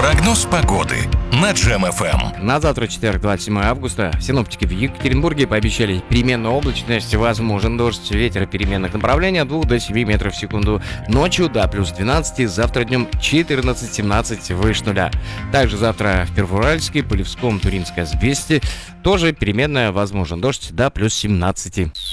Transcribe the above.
Прогноз погоды на Джем ФМ. На завтра, четверг, 27 августа, синоптики в Екатеринбурге пообещали переменную облачность, возможен дождь, ветер переменных направлений от 2 до 7 метров в секунду. Ночью до плюс 12, завтра днем 14-17 выше нуля. Также завтра в Первоуральске, Полевском, Туринской, Асбесте тоже переменная, возможен дождь до плюс 17.